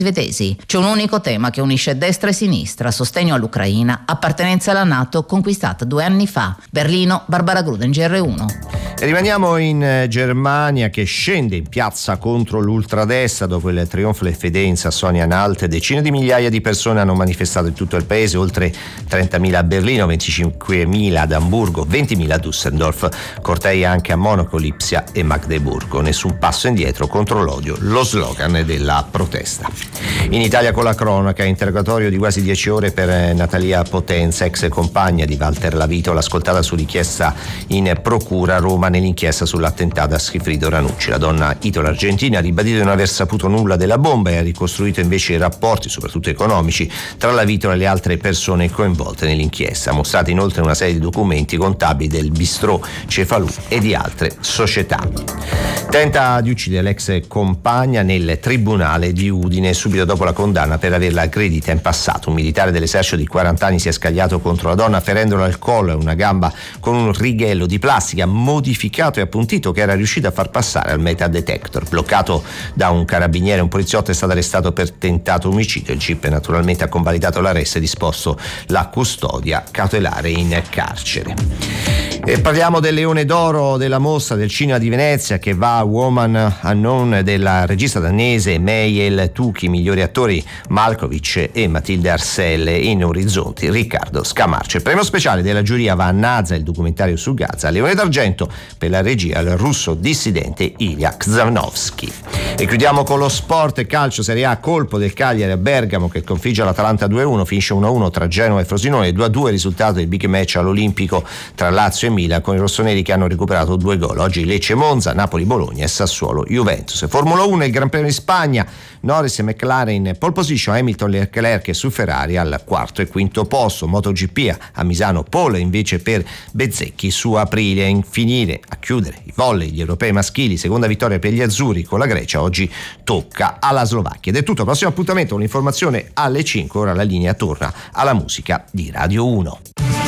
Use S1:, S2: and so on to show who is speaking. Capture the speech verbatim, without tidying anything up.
S1: svedesi. C'è un unico tema che unisce destra e sinistra: sostegno all'Ucraina, appartenenza alla NATO conquistata due anni fa. Berlino, Barbara Gruden, G R uno.
S2: E rimaniamo in Germania, che scende in piazza contro l'ultradestra dopo il trionfo del F D in Sassonia-Anhalt. Decine di migliaia di persone hanno manifestato in tutto il paese, oltre trentamila a Berlino, venticinquemila ad Amburgo, ventimila a Düsseldorf, cortei anche a Monaco, Lipsia e Magdeburgo. Nessun passo indietro contro l'odio, lo slogan della protesta. In Italia con la cronaca, interrogatorio di quasi dieci ore per Natalia Potenza, ex compagna di Walter Lavitola, ascoltata su richiesta in procura a Roma nell'inchiesta sull'attentato a Sigfrido Ranucci. La donna italo-argentina ha ribadito di non aver saputo nulla della bomba e ha ricostruito invece i rapporti, soprattutto economici, tra Lavitola e le altre persone coinvolte nell'inchiesta. Ha mostrato inoltre una serie di documenti contabili del bistrò Cefalù e di altre società. Tenta di uccidere l'ex compagna nel tribunale di Udine subito dopo la condanna per averla aggredita in passato. Un militare dell'esercito di quaranta anni si è scagliato contro la donna ferendola al collo e una gamba con un righello di plastica modificato e appuntito che era riuscito a far passare al metal detector. Bloccato da un carabiniere, un poliziotto è stato arrestato per tentato omicidio. Il G I P naturalmente ha convalidato l'arresto e disposto la custodia cautelare in carcere. E parliamo del Leone d'Oro della mostra del cinema di Venezia, che va a Woman Unknown della regista danese Mayel Tucci, migliori attori Malkovich e Matilde Arselle, in Orizzonti Riccardo Scamarcio. Il premio speciale della giuria va a Naza, il documentario su Gaza. Leone d'argento per la regia al russo dissidente Ilya Kzanovsky. E chiudiamo con lo sport. Calcio Serie A, colpo del Cagliari a Bergamo che configge l'Atalanta due a uno, finisce uno a uno tra Genova e Frosinone, due a due risultato del big match all'Olimpico tra Lazio e Milan, con i rossoneri che hanno recuperato due gol. Oggi Lecce Monza, Napoli Bologna e Sassuolo Juventus. Formula uno, il Gran Premio di Spagna, Norris e McLaren pole position, Hamilton, Leclerc su Ferrari al quarto e quinto posto. MotoGP a Misano, pole invece per Bezzecchi su Aprilia. In finire, a chiudere i volley, gli europei maschili, seconda vittoria per gli azzurri con la Grecia, oggi tocca alla Slovacchia. Ed è tutto, prossimo appuntamento con l'informazione alle cinque, ora la linea torna alla musica di Radio uno.